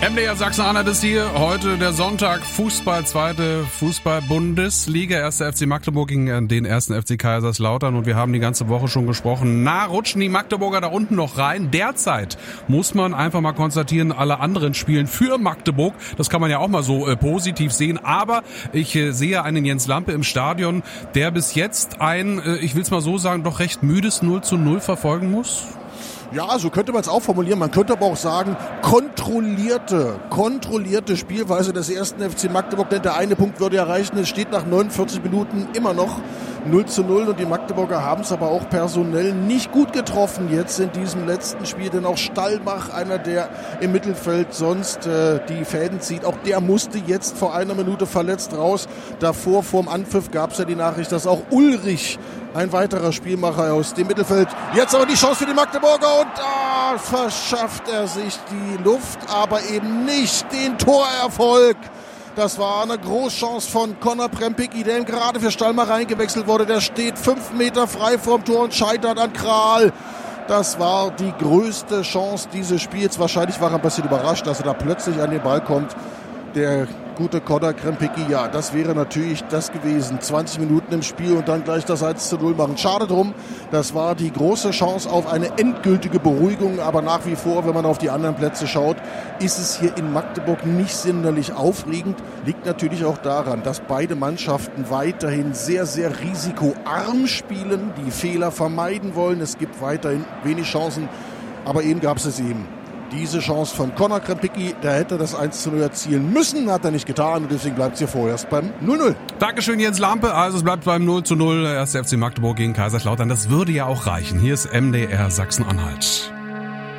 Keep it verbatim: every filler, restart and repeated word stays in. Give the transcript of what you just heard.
M D R Sachsen-Anhalt ist hier. Heute der Sonntag, Fußball, zweite Fußball-Bundesliga. Erster F C Magdeburg gegen den ersten F C Kaiserslautern. Und wir haben die ganze Woche schon gesprochen. Na, rutschen die Magdeburger da unten noch rein? Derzeit muss man einfach mal konstatieren, alle anderen spielen für Magdeburg. Das kann man ja auch mal so äh, positiv sehen. Aber ich äh, sehe einen Jens Lampe im Stadion, der bis jetzt ein, äh, ich will es mal so sagen, doch recht müdes null zu null verfolgen muss. Ja, so könnte man es auch formulieren. Man könnte aber auch sagen, kontrollierte, kontrollierte Spielweise des ersten F C Magdeburg. Denn der eine Punkt würde erreichen. Es steht nach neunundvierzig Minuten immer noch null zu null. Und die Magdeburger haben es aber auch personell nicht gut getroffen jetzt in diesem letzten Spiel. Denn auch Stallmach, einer, der im Mittelfeld sonst äh, die Fäden zieht, auch der musste jetzt vor einer Minute verletzt raus. Davor, vorm Anpfiff, gab es ja die Nachricht, dass auch Ulrich, ein weiterer Spielmacher aus dem Mittelfeld, jetzt aber die Chance für die Magdeburger und da verschafft er sich die Luft, aber eben nicht den Torerfolg. Das war eine Großchance von Conor Prempicki, der gerade für Stallmach reingewechselt wurde. Der steht fünf Meter frei vorm Tor und scheitert an Kral. Das war die größte Chance dieses Spiels. Wahrscheinlich war er ein bisschen überrascht, dass er da plötzlich an den Ball kommt. Der gute Conor Prempicki, ja, das wäre natürlich das gewesen. zwanzig Minuten im Spiel und dann gleich das eins zu null machen. Schade drum, das war die große Chance auf eine endgültige Beruhigung. Aber nach wie vor, wenn man auf die anderen Plätze schaut, ist es hier in Magdeburg nicht sonderlich aufregend. Liegt natürlich auch daran, dass beide Mannschaften weiterhin sehr, sehr risikoarm spielen, die Fehler vermeiden wollen. Es gibt weiterhin wenig Chancen, aber eben gab es es eben. Diese Chance von Conor Prempicki, der hätte das eins zu null erzielen müssen, hat er nicht getan und deswegen bleibt es hier vorerst beim null null. Dankeschön, Jens Lampe. Also es bleibt beim null zu null. Erster F C Magdeburg gegen Kaiserslautern. Das würde ja auch reichen. Hier ist M D R Sachsen-Anhalt.